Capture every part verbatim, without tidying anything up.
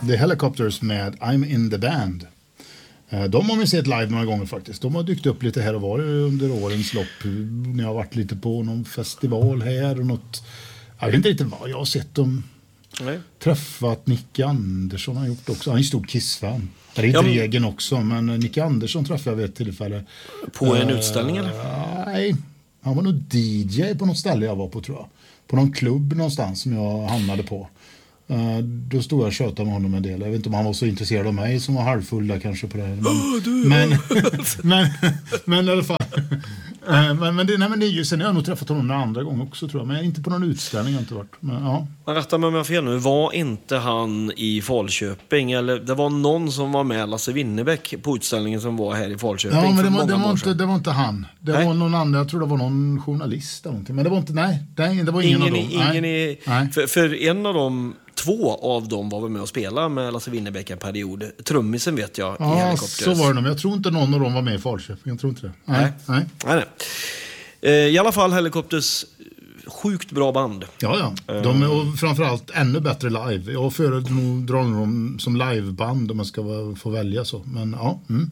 The Helicopters med I'm in the band. De har man sett live några gånger faktiskt. De har dykt upp lite här och var under årens lopp. När jag har varit lite på någon festival här och något. Jag vet inte riktigt vad jag har sett dem. Nej. Träffat Nicke Andersson har gjort också. Han är en stor Kiss-fan. Det är inte ja, Regen också, men Nicke Andersson träffade jag vid ett tillfälle. På en uh, utställning eller? Nej, han var nog D J på något ställe jag var på tror jag. På någon klubb någonstans som jag hamnade på. Uh, då stod jag och tjötade med honom en del. Jag vet inte om han var så intresserad av mig som var halvfull där kanske på det här. Men, oh, du, men, men, men i alla fall. Uh, men, men, det, nej, men det är ju, sen har jag nog träffat honom några andra gånger också tror jag. Men inte på någon utställning har jag inte varit. Men, ja. Man rättar mig om jag fel nu. Var inte han i Falköping? Eller det var någon som var med, Lasse Winnerbäck, på utställningen som var här i Falköping. Ja, men det var, det var, inte, det var inte han. Det nej. var någon annan, jag tror det var någon journalist eller någonting. Men det var inte, nej. Det, det var ingen, ingen av dem. Ingen nej. I, nej. För, för en av dem... Två av dem var väl med och spela med Lasse Winnerbäck en period. Trummisen vet jag ja, i Helicopters. Så var det. Men jag tror inte någon av dem var med i Falköping. Jag tror inte det. Nej. Nej. Nej, nej. I alla fall Helicopters sjukt bra band. Ja, ja. De är och framförallt ännu bättre live. Jag föredrar dem som liveband om man ska få välja så. Men ja. Mm.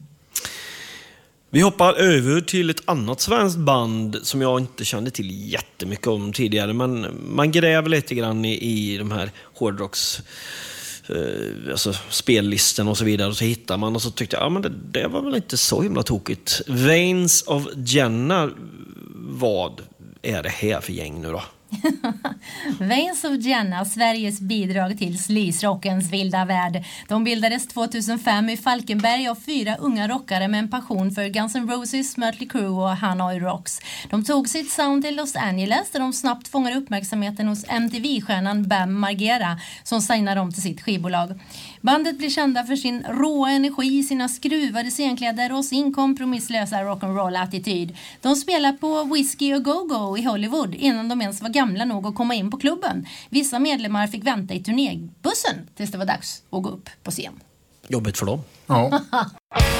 Vi hoppar över till ett annat svenskt band som jag inte kände till jättemycket om tidigare. Men man gräver lite grann i, i de här hårdrocks eh, alltså spellisten och så vidare. Och så hittar man och så tyckte jag, ja men det, det var väl inte så himla tokigt. Veins of Jenna, vad är det här för gäng nu då? Veins of Jenna, Sveriges bidrag till sleaze-rockens vilda värld. De bildades tjugohundrafem i Falkenberg av fyra unga rockare med en passion för Guns N' Roses, Mötley Crüe och Hanoi Rocks. De tog sitt sound till Los Angeles där de snabbt fångade uppmärksamheten hos M T V-stjärnan Bam Margera som signade dem till sitt skivbolag. Bandet blir kända för sin råa energi, sina skruvade scenkläder och sin kompromisslösa rock'n'roll-attityd. De spelar på Whiskey och Go-Go i Hollywood innan de ens var gamla nog att komma in på klubben. Vissa medlemmar fick vänta i turnébussen tills det var dags att gå upp på scen. Jobbigt för dem. Ja.